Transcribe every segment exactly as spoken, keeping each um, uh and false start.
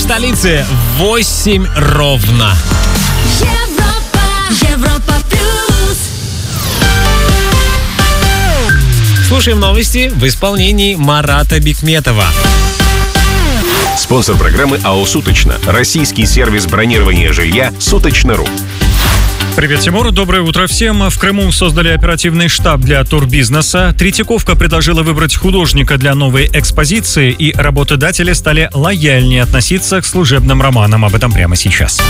столице восемь ровно. Европа, Европа плюс. Слушаем новости в исполнении Марата Бикметова. Спонсор программы АО «Суточно». Российский сервис бронирования жилья «Суточно.ру». Привет, Тимур. Доброе утро всем. В Крыму создали оперативный штаб для турбизнеса. Третьяковка предложила выбрать художника для новой экспозиции, и работодатели стали лояльнее относиться к служебным романам. Об этом прямо сейчас.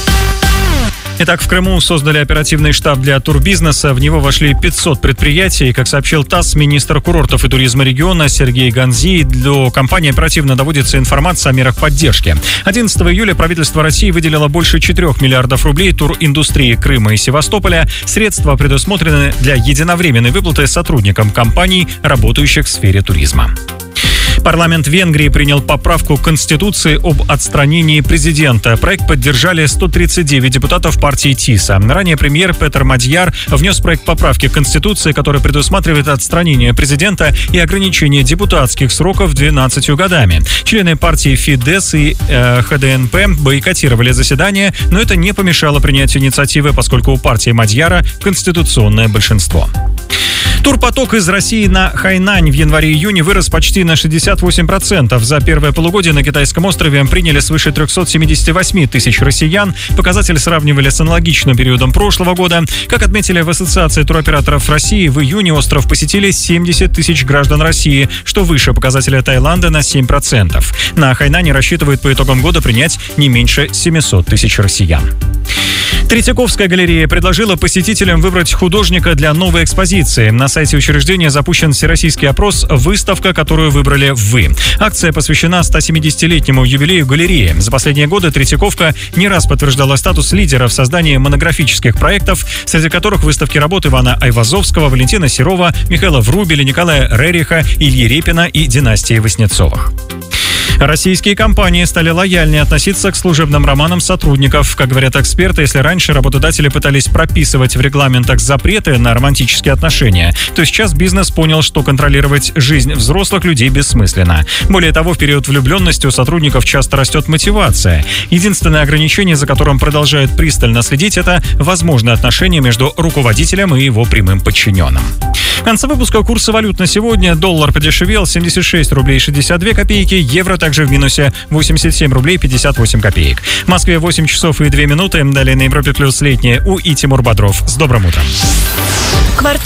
Итак, в Крыму создали оперативный штаб для турбизнеса. В него вошли пятьсот предприятий. Как сообщил ТАСС, министр курортов и туризма региона Сергей Ганзи, до компании оперативно доводится информация о мерах поддержки. одиннадцатого июля правительство России выделило больше четырёх миллиардов рублей туриндустрии Крыма и Севастополя. Средства предусмотрены для единовременной выплаты сотрудникам компаний, работающих в сфере туризма. Парламент Венгрии принял поправку к Конституции об отстранении президента. Проект поддержали сто тридцать девять депутатов партии ТИСа. Ранее премьер Петер Мадьяр внес проект поправки к Конституции, который предусматривает отстранение президента и ограничение депутатских сроков двенадцатью годами. Члены партии Фидес и э, ХДНП бойкотировали заседание, но это не помешало принятию инициативы, поскольку у партии Мадьяра конституционное большинство. Турпоток из России на Хайнань в январе-июне вырос почти на шестьдесят восемь процентов. За первое полугодие на Китайском острове приняли свыше триста семьдесят восемь тысяч россиян. Показатель сравнивали с аналогичным периодом прошлого года. Как отметили в Ассоциации туроператоров России, в июне остров посетили семьдесят тысяч граждан России, что выше показателя Таиланда на семь процентов. На Хайнане рассчитывают по итогам года принять не меньше семьсот тысяч россиян. Третьяковская галерея предложила посетителям выбрать художника для новой экспозиции. На сайте учреждения запущен всероссийский опрос «Выставка, которую выбрали вы». Акция посвящена стосемидесятилетнему юбилею галереи. За последние годы Третьяковка не раз подтверждала статус лидера в создании монографических проектов, среди которых выставки работ Ивана Айвазовского, Валентина Серова, Михаила Врубеля, Николая Рериха, Ильи Репина и династии Васнецовых. Российские компании стали лояльнее относиться к служебным романам сотрудников. Как говорят эксперты, если раньше работодатели пытались прописывать в регламентах запреты на романтические отношения, то сейчас бизнес понял, что контролировать жизнь взрослых людей бессмысленно. Более того, в период влюбленности у сотрудников часто растет мотивация. Единственное ограничение, за которым продолжают пристально следить, это возможное отношение между руководителем и его прямым подчиненным. В конце выпуска курсы валют на сегодня. Доллар подешевел семьдесят шесть рублей шестьдесят две копейки, евро также в минусе восемьдесят семь рублей пятьдесят восемь копеек. В Москве восемь часов и две минуты. Далее на Европе плюс летнее У и Тимур Бодров. С добрым утром. Квартира